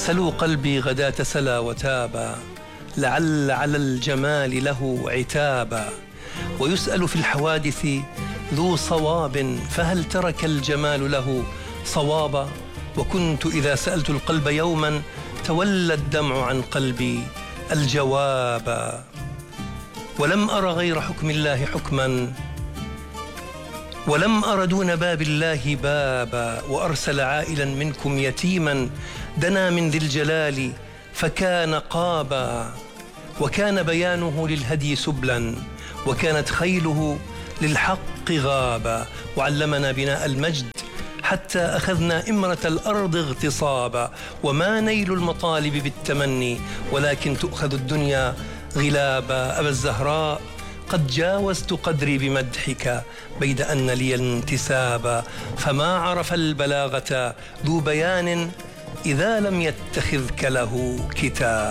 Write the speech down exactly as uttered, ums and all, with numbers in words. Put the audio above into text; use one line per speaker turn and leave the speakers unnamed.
سلوا قلبي غداة سلا وتابا، لعل على الجمال له عتابا. ويسأل في الحوادث ذو صواب، فهل ترك الجمال له صوابا؟ وكنت إذا سألت القلب يوما تولى الدمع عن قلبي الجوابا. ولم أر غير حكم الله حكما، ولم أر دون باب الله بابا. وأرسل عائلا منكم يتيما، دنا من ذي الجلال فكان قابا. وكان بيانه للهدي سبلا، وكانت خيله للحق غابا. وعلمنا بناء المجد حتى أخذنا إمرة الأرض اغتصابا. وما نيل المطالب بالتمني، ولكن تؤخذ الدنيا غلابا. أبا الزهراء قد جاوزت قدري بمدحك، بيد أن لي الانتسابا. فما عرف البلاغة ذو بيان، إذا لم يتخذك له كتاب.